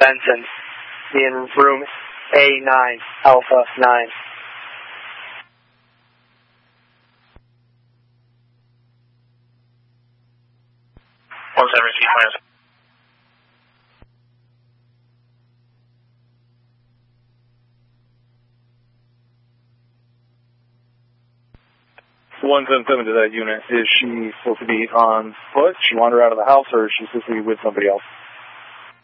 Benson. Be in room A9, Alpha 9. (177) to that unit. Is she supposed to be on foot? She wander out of the house, or is she supposed to be with somebody else?